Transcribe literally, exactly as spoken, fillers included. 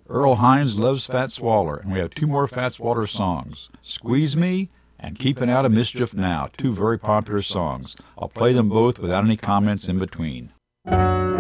Earl Hines loves Fats Waller, and we have two more Fats Waller songs, Squeeze Me and Keeping Out of Mischief Now, two very popular songs. I'll play them both without any comments in between.